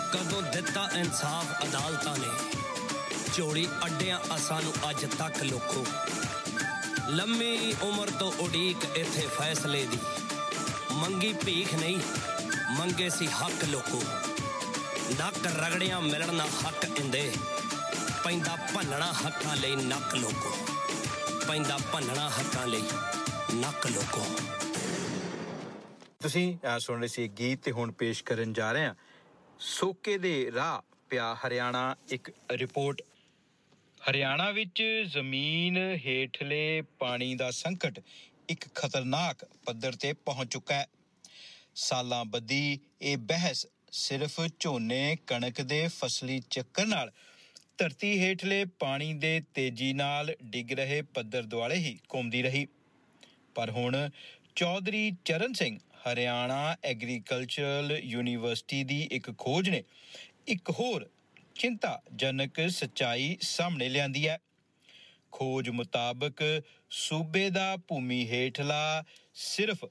ਕਦੋਂ ਦਿੱਤਾ ਇਨਸਾਫ ਅਦਾਲਤਾਂ ਨੇ ਝੋਲੀ ਅੱਡਿਆਂ ਅਸਾਂ ਨੂੰ ਅੱਜ ਤੱਕ ਲੋਕੋ ਲੰਮੀ ਉਮਰ ਤੋਂ ਉਡੀਕ ਇੱਥੇ ਫੈਸਲੇ ਦੀ ਮੰਗੀ ਭੀਖ ਨਹੀਂ ਮੰਗੇ ਸੀ ਹੱਕ ਲੋਕੋ ਨੱਕ ਰਗੜਿਆਂ ਮਿਲਣਾ ਹੱਕ ਇੰਦੇ ਪੈਂਦਾ ਭੰਨਣਾ ਹੱਕਾਂ ਲਈ ਨੱਕ ਲੋਕੋ ਪੈਂਦਾ ਭੰਨਣਾ ਹੱਕਾਂ ਲਈ ਨੱਕ ਲੋਕੋ ਤੁਸੀਂ ਸੁਣ ਰਹੇ ਸੀ ਗੀਤ ਤੇ ਹੁਣ ਪੇਸ਼ ਕਰਨ ਜਾ ਰਹੇ ਹਾਂ ਸੋਕੇ ਦੇ ਰਾਹ ਪਿਆ ਹਰਿਆਣਾ ਇੱਕ ਰਿਪੋਰਟ ਹਰਿਆਣਾ ਵਿੱਚ ਜ਼ਮੀਨ ਹੇਠਲੇ ਪਾਣੀ ਦਾ ਸੰਕਟ ਇੱਕ ਖਤਰਨਾਕ ਪੱਧਰ ਤੇ ਪਹੁੰਚ ਚੁੱਕਾ ਹੈ ਸਾਲਾਂ ਬੱਧੀ ਇਹ ਬਹਿਸ ਸਿਰਫ ਝੋਨੇ ਕਣਕ ਦੇ ਫਸਲੀ ਚੱਕਰ ਨਾਲ ਧਰਤੀ ਹੇਠਲੇ ਪਾਣੀ ਦੇ ਤੇਜ਼ੀ ਨਾਲ ਡਿੱਗ ਰਹੇ ਪੱਧਰ ਦੁਆਲੇ ਹੀ ਘੁੰਮਦੀ ਰਹੀ ਪਰ ਹੁਣ ਚੌਧਰੀ ਚਰਨ ਸਿੰਘ ਹਰਿਆਣਾ ਐਗਰੀਕਲਚਰਲ ਯੂਨੀਵਰਸਿਟੀ ਦੀ ਇੱਕ ਖੋਜ ਨੇ ਇੱਕ ਹੋਰ ਚਿੰਤਾਜਨਕ ਸੱਚਾਈ ਸਾਹਮਣੇ ਲਿਆਂਦੀ ਹੈ ਖੋਜ ਮੁਤਾਬਕ ਸੂਬੇ ਦਾ ਭੂਮੀ ਹੇਠਲਾ ਸਿਰਫ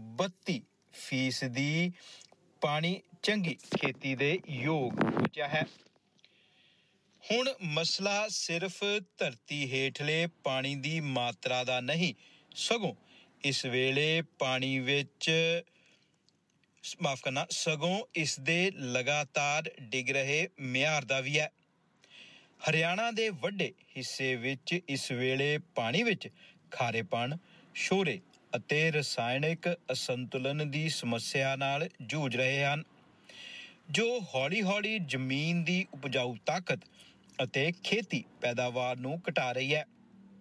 32% ਪਾਣੀ ਚੰਗੀ ਖੇਤੀ ਦੇ ਯੋਗ ਬਚਿਆ ਹੈ ਹੁਣ ਮਸਲਾ ਸਿਰਫ ਧਰਤੀ ਹੇਠਲੇ ਪਾਣੀ ਦੀ ਮਾਤਰਾ ਦਾ ਨਹੀਂ ਸਗੋਂ ਇਸ ਵੇਲੇ ਪਾਣੀ ਵਿੱਚ ਸਗੋਂ ਇਸ ਦੇ ਲਗਾਤਾਰ ਡਿੱਗ ਰਹੇ ਮਿਆਰ ਦਾ ਵੀ ਹੈ ਹਰਿਆਣਾ ਦੇ ਵੱਡੇ ਹਿੱਸੇ ਵਿੱਚ ਇਸ ਵੇਲੇ ਪਾਣੀ ਵਿੱਚ ਖਾਰੇਪਣ ਸ਼ੋਰੇ ਅਤੇ ਰਸਾਇਣਿਕ ਅਸੰਤੁਲਨ ਦੀ ਸਮੱਸਿਆ ਨਾਲ ਜੂਝ ਰਹੇ ਹਨ ਜੋ ਹੌਲੀ-ਹੌਲੀ ਜ਼ਮੀਨ ਦੀ ਉਪਜਾਊ ਤਾਕਤ ਅਤੇ ਖੇਤੀ ਪੈਦਾਵਾਰ ਨੂੰ ਘਟਾ ਰਹੀ ਹੈ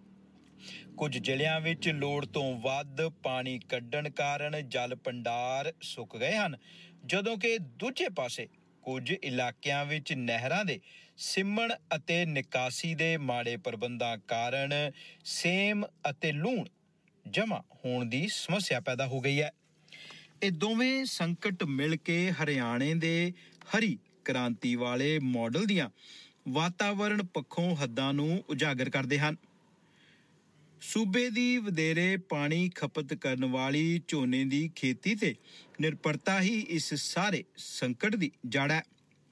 ਕੁਝ ਜ਼ਿਲ੍ਹਿਆਂ ਵਿੱਚ ਲੋੜ ਤੋਂ ਵੱਧ ਪਾਣੀ ਕੱਢਣ ਕਾਰਨ ਜਲ ਭੰਡਾਰ ਸੁੱਕ ਗਏ ਹਨ ਜਦੋਂ ਕਿ ਦੂਜੇ ਪਾਸੇ ਕੁਝ ਇਲਾਕਿਆਂ ਵਿੱਚ ਨਹਿਰਾਂ ਦੇ ਸਿੰਮਣ ਅਤੇ ਨਿਕਾਸੀ ਦੇ ਮਾੜੇ ਪ੍ਰਬੰਧਾਂ ਕਾਰਨ ਸੇਮ ਅਤੇ ਲੂਣ ਜਮ੍ਹਾਂ ਹੋਣ ਦੀ ਸਮੱਸਿਆ ਪੈਦਾ ਹੋ ਗਈ ਹੈ ਇਹ ਦੋਵੇਂ ਸੰਕਟ ਮਿਲ ਕੇ ਹਰਿਆਣੇ ਦੇ ਹਰੀ ਕ੍ਰਾਂਤੀ ਵਾਲੇ ਮਾਡਲ ਦੀਆਂ ਵਾਤਾਵਰਣ ਪੱਖੋਂ ਹੱਦਾਂ ਨੂੰ ਉਜਾਗਰ ਕਰਦੇ ਹਨ ਸੂਬੇ ਦੀ ਵਧੇਰੇ ਪਾਣੀ ਖਪਤ ਕਰਨ ਵਾਲੀ ਝੋਨੇ ਦੀ ਖੇਤੀ ਤੇ ਨਿਰਭਰਤਾ ਹੀ ਇਸ ਸਾਰੇ ਸੰਕਟ ਦੀ ਜੜ ਹੈ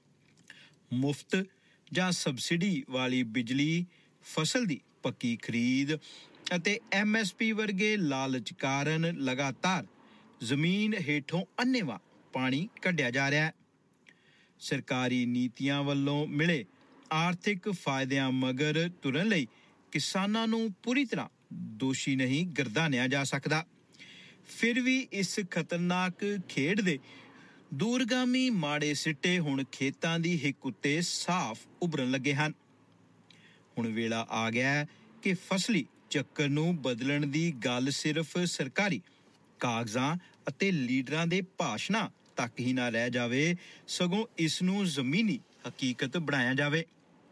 ਮੁਫਤ ਜਾਂ ਸਬਸਿਡੀ ਵਾਲੀ ਬਿਜਲੀ ਫਸਲ ਦੀ ਪੱਕੀ ਖਰੀਦ ਅਤੇ MSP ਵਰਗੇ ਲਾਲਚ ਕਾਰਨ ਲਗਾਤਾਰ ਜ਼ਮੀਨ ਹੇਠੋਂ ਅੰਨ੍ਹੇਵਾਹ ਪਾਣੀ ਕੱਢਿਆ ਜਾ ਰਿਹਾ ਹੈ ਸਰਕਾਰੀ ਨੀਤੀਆਂ ਵੱਲੋਂ ਮਿਲੇ ਆਰਥਿਕ ਫਾਇਦਿਆਂ ਮਗਰ ਤੁਰਨ ਲਈ ਕਿਸਾਨਾਂ ਨੂੰ ਪੂਰੀ ਤਰ੍ਹਾਂ ਦੋਸ਼ੀ ਨਹੀਂ ਗਰਦਾਨਿਆ ਜਾ ਸਕਦਾ ਫਿਰ ਵੀ ਇਸ ਖਤਰਨਾਕ ਖੇਡ ਦੇ ਦੂਰਗਾਮੀ ਮਾੜੇ ਸਿੱਟੇ ਹੁਣ ਖੇਤਾਂ ਦੀ ਹਿੱਕ ਉੱਤੇ ਸਾਫ਼ ਉਭਰਨ ਲੱਗੇ ਹਨ ਹੁਣ ਵੇਲਾ ਆ ਗਿਆ ਕਿ ਫਸਲੀ ਚੱਕਰ ਨੂੰ ਬਦਲਣ ਦੀ ਗੱਲ ਸਿਰਫ ਸਰਕਾਰੀ ਕਾਗਜ਼ਾਂ ਅਤੇ ਲੀਡਰਾਂ ਦੇ ਭਾਸ਼ਣਾਂ ਤੱਕ ਹੀ ਨਾ ਰਹਿ ਜਾਵੇ ਸਗੋਂ ਇਸ ਨੂੰ ਜ਼ਮੀਨੀ ਹਕੀਕਤ ਬਣਾਇਆ ਜਾਵੇ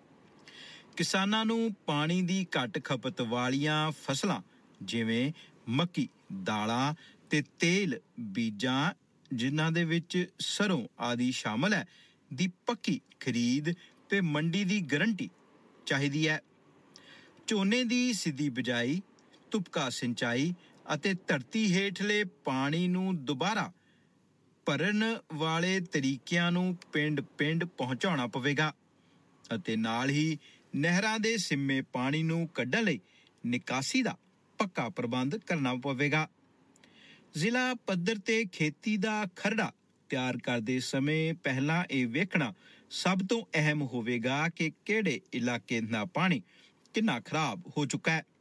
ਕਿਸਾਨਾਂ ਨੂੰ ਪਾਣੀ ਦੀ ਘੱਟ ਖਪਤ ਵਾਲੀਆਂ ਫਸਲਾਂ ਜਿਵੇਂ ਮੱਕੀ ਦਾਲਾਂ ਤੇ ਤੇਲ ਬੀਜਾਂ ਜਿਨ੍ਹਾਂ ਦੇ ਵਿੱਚ ਸਰੋਂ ਆਦਿ ਸ਼ਾਮਲ ਹੈ ਦੀ ਪੱਕੀ ਖਰੀਦ ਤੇ ਮੰਡੀ ਦੀ ਗਰੰਟੀ ਚਾਹੀਦੀ ਹੈ ਝੋਨੇ ਦੀ ਸਿੱਧੀ ਬਿਜਾਈ ਤੁਪਕਾ ਸਿੰਚਾਈ ਅਤੇ ਧਰਤੀ ਹੇਠਲੇ ਪਾਣੀ ਨੂੰ ਦੁਬਾਰਾ ਭਰਨ ਵਾਲੇ ਤਰੀਕਿਆਂ ਨੂੰ ਪਿੰਡ-ਪਿੰਡ ਪਹੁੰਚਾਉਣਾ ਪਵੇਗਾ ਅਤੇ ਨਾਲ ਹੀ ਨਹਿਰਾਂ ਦੇ ਸਿੰਮੇ ਪਾਣੀ ਨੂੰ ਕੱਢਣ ਲਈ ਨਿਕਾਸੀ ਦਾ ਪੱਕਾ ਪ੍ਰਬੰਧ ਕਰਨਾ ਪਵੇਗਾ ਜ਼ਿਲ੍ਹਾ ਪੱਧਰ ਤੇ ਖੇਤੀ ਦਾ ਖਰੜਾ ਤਿਆਰ ਕਰਦੇ ਸਮੇਂ ਪਹਿਲਾਂ ਇਹ ਵੇਖਣਾ ਸਭ ਤੋਂ ਅਹਿਮ ਹੋਵੇਗਾ ਕਿ ਕਿਹੜੇ ਇਲਾਕੇ ਦਾ ਪਾਣੀ ਕਿੰਨਾ ਖਰਾਬ ਹੋ ਚੁੱਕਾ ਹੈ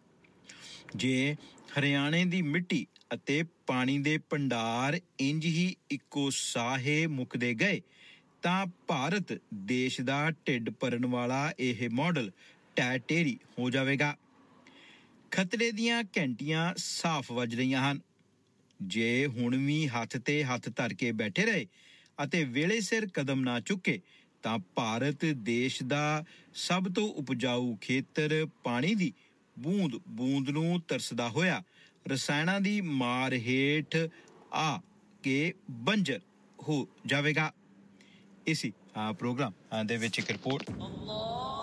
ਜੇ ਹਰਿਆਣੇ ਦੀ ਮਿੱਟੀ ਅਤੇ ਪਾਣੀ ਦੇ ਭੰਡਾਰ ਇੰਜ ਹੀ ਇੱਕੋ ਸਾਹੇ ਮੁੱਕਦੇ ਗਏ ਤਾਂ ਭਾਰਤ ਦੇਸ਼ ਦਾ ਢਿੱਡ ਭਰਨ ਵਾਲਾ ਇਹ ਮਾਡਲ ਟੈਟੇਰੀ ਹੋ ਜਾਵੇਗਾ ਖਤਰੇ ਦੀਆਂ ਘੰਟੀਆਂ ਸਾਫ਼ ਵੱਜ ਰਹੀਆਂ ਹਨ ਜੇ ਹੁਣ ਵੀ ਹੱਥ ਤੇ ਹੱਥ ਧਰ ਕੇ ਬੈਠੇ ਰਹੇ ਅਤੇ ਵੇਲੇ ਸਿਰ ਕਦਮ ਨਾ ਚੁੱਕੇ ਤਾਂ ਭਾਰਤ ਦੇਸ਼ ਦਾ ਸਭ ਤੋਂ ਉਪਜਾਊ ਖੇਤਰ ਪਾਣੀ ਦੀ ਬੂੰਦ ਨੂੰ ਤਰਸਦਾ ਹੋਇਆ ਰਸਾਇਣਾਂ ਦੀ ਮਾਰ ਹੇਠ ਆ ਕੇ ਬੰਜਰ ਹੋ ਜਾਵੇਗਾ ਇਸੀ ਪ੍ਰੋਗਰਾਮ ਦੇ ਵਿੱਚ ਇੱਕ ਰਿਪੋਰਟ